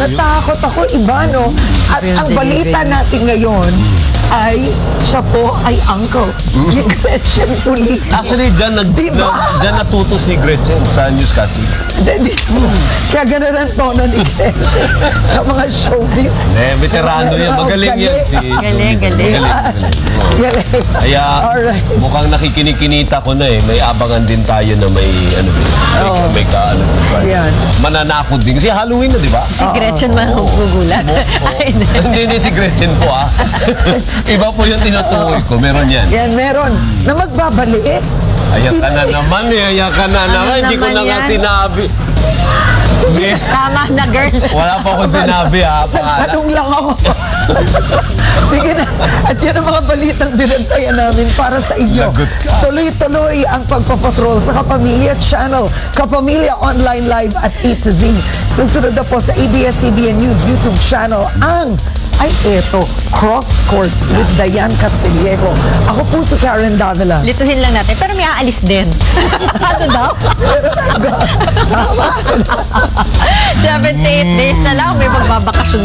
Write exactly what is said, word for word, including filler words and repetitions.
Natakot ako, iba, no? At ang balita natin ngayon ay siya po ay uncle ni Gretchen Pulita. Actually, dyan, nag, Diba? na, dyan natuto si Gretchen sa newscasting. Hindi. Kaya ganun ang tono ni Gretchen sa mga showbiz. Eh, veterano yan. Magaling yan si... Galing, galing. Magaling. Galing. Kaya Alright. mukhang nakikinikinita ko na eh. May abangan din tayo na may ano din. May, Oo. may ka ano din. Yan. Mananakot din. Kasi Halloween na, di ba? Si Gretchen man ang gugulat. Ay, hindi. Hindi, hindi si Gretchen po ah. Iba po yung tinutukoy ko. Meron yan. Yan, meron na magbabalik. Ayan ka na naman eh. Ayan ka na Ano naman. Hindi ko naman na nga yan? sinabi. Hindi. Tama na, girl. Wala pa akong sinabi ha. Pangalan. Anong lang ako. Sige na. At yan ang mga balitang binantayan namin para sa inyo. Lagot ka. Tuloy-tuloy ang pagpapatrol sa Kapamilya Channel, Kapamilya Online Live at A to Z. Susunod na po sa A B S C B N News YouTube channel ang ay eto, Cross Court with Diane Castillejo. Ako po si Karen Davila. Lituhin lang natin. Pero may aalis din. Ano daw? seventy-eight days na lang. May magbabakasyon